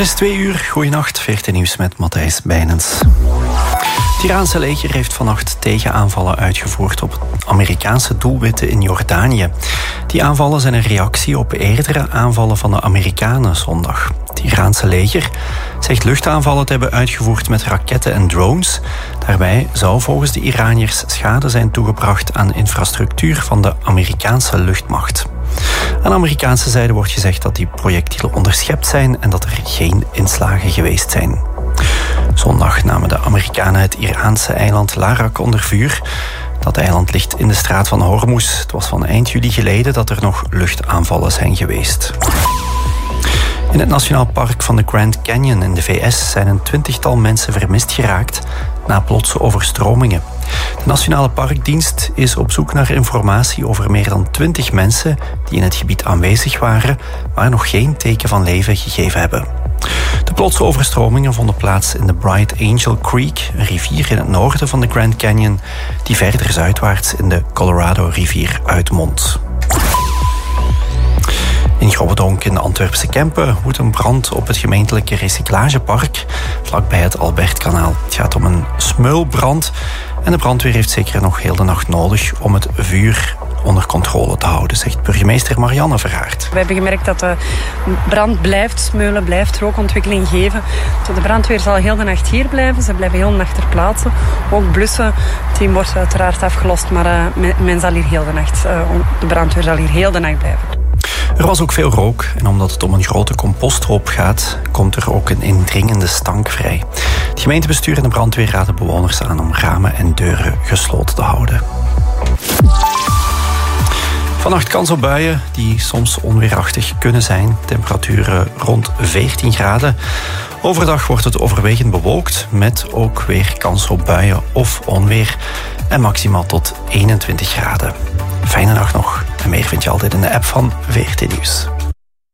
Het is 2 uur. Goeienacht, VRT Nieuws met Matthijs Bijnens. Het Iraanse leger heeft vannacht tegenaanvallen uitgevoerd op Amerikaanse doelwitten in Jordanië. Die aanvallen zijn een reactie op eerdere aanvallen van de Amerikanen zondag. Het Iraanse leger zegt luchtaanvallen te hebben uitgevoerd met raketten en drones. Daarbij zou volgens de Iraniërs schade zijn toegebracht aan infrastructuur van de Amerikaanse luchtmacht. Aan de Amerikaanse zijde wordt gezegd dat die projectielen onderschept zijn en dat er geen inslagen geweest zijn. Zondag namen de Amerikanen het Iraanse eiland Larak onder vuur. Dat eiland ligt in de straat van Hormuz. Het was van eind juli geleden dat er nog luchtaanvallen zijn geweest. In het Nationaal Park van de Grand Canyon in de VS zijn een 20-tal mensen vermist geraakt na plotse overstromingen. De Nationale Parkdienst is op zoek naar informatie over meer dan 20 mensen die in het gebied aanwezig waren, maar nog geen teken van leven gegeven hebben. De plotse overstromingen vonden plaats in de Bright Angel Creek, een rivier in het noorden van de Grand Canyon, die verder zuidwaarts in de Colorado-rivier uitmondt. In Grobbedonk in de Antwerpse Kempen woedt een brand op het gemeentelijke recyclagepark vlakbij het Albertkanaal. Het gaat om een smeulbrand en de brandweer heeft zeker nog heel de nacht nodig om het vuur onder controle te houden, zegt burgemeester Marianne Verhaert. We hebben gemerkt dat de brand blijft smeulen, blijft rookontwikkeling geven. De brandweer zal heel de nacht hier blijven. Ze blijven heel de nacht ter plaatse. Ook blussen. Het team wordt uiteraard afgelost, maar men zal hier heel de nacht, de brandweer zal hier heel de nacht blijven. Er was ook veel rook en omdat het om een grote composthoop gaat, komt er ook een indringende stank vrij. Het gemeentebestuur en de brandweer raden bewoners aan om ramen en deuren gesloten te houden. Vannacht kans op buien die soms onweerachtig kunnen zijn. Temperaturen rond 14 graden. Overdag wordt het overwegend bewolkt met ook weer kans op buien of onweer. En maximaal tot 21 graden. Fijne nacht nog. En meer vind je altijd in de app van VRT Nieuws.